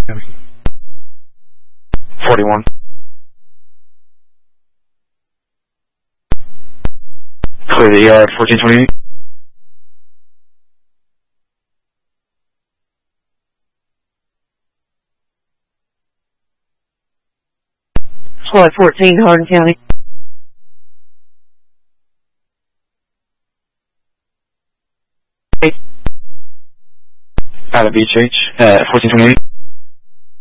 41. Clear the ER at 1428. Floyd 14, Hardin County. Out of BHH at 1428.